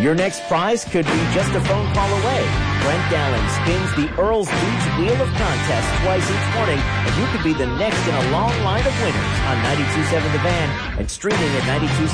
Your next prize could be just a phone call away. Brent Dallin spins the Earl's Beach Wheel of Contest twice each morning, and you could be the next in a long line of winners on 92.7 The Van and streaming at 92.7.